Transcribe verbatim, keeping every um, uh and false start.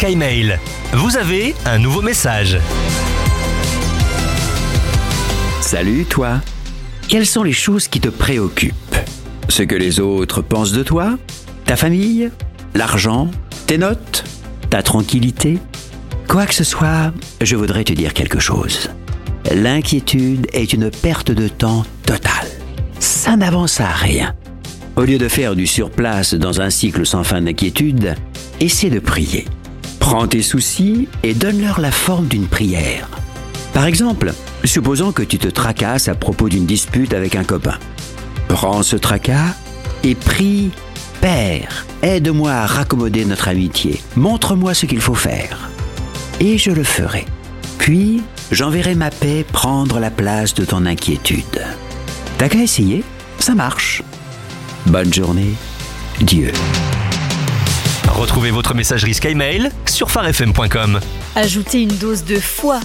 SkyMail. Vous avez un nouveau message. Salut toi. Quelles sont les choses qui te préoccupent? Ce que les autres pensent de toi? Ta famille? L'argent? Tes notes? Ta tranquillité? Quoi que ce soit, je voudrais te dire quelque chose. L'inquiétude est une perte de temps totale. Ça n'avance à rien. Au lieu de faire du surplace dans un cycle sans fin d'inquiétude, essaie de prier. Prends tes soucis et donne-leur la forme d'une prière. Par exemple, supposons que tu te tracasses à propos d'une dispute avec un copain. Prends ce tracas et prie « Père, aide-moi à raccommoder notre amitié. Montre-moi ce qu'il faut faire. » Et je le ferai. Puis, j'enverrai ma paix prendre la place de ton inquiétude. T'as qu'à essayer, ça marche. Bonne journée, Dieu. Retrouvez votre messagerie SkyMail sur phare f m point com. Ajoutez une dose de foi